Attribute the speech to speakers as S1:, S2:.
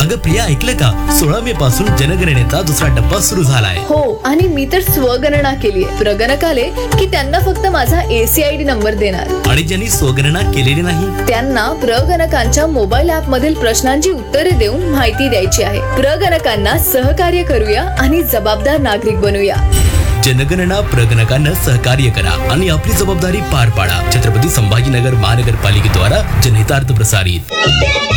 S1: अगं प्रिया, ऐकलं का? 16 मे पासून जनगणनेचा दुसरा टप्पा सुरू झालाय.
S2: हो, आणि मी तर स्वगणना केली आहे. प्रगणक आले की त्यांना फक्त माझा ACID नंबर देणार.
S1: आणि ज्यांनी स्वगणना केलेली नाही
S2: त्यांना प्रगणकांच्या मोबाईल ऍप मधील प्रश्नांची उत्तरे देऊन माहिती द्यायची आहे. प्रगणकांना सहकार्य करूया आणि जबाबदार नागरिक बनूया.
S1: जनगणना प्रगणकांना सहकार्य करा आणि आपली जबाबदारी पार पाडा. छत्रपती संभाजीनगर महानगरपालिकेद्वारा जनहितार्थ प्रसारित.